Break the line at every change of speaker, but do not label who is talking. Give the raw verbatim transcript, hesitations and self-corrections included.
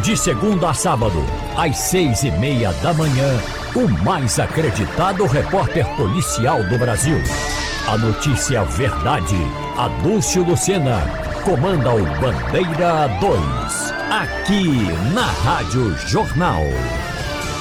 De segunda a sábado, às seis e meia da manhã, o mais acreditado repórter policial do Brasil. A notícia verdade, Adúlcio Lucena, comanda o Bandeira dois, aqui na Rádio Jornal.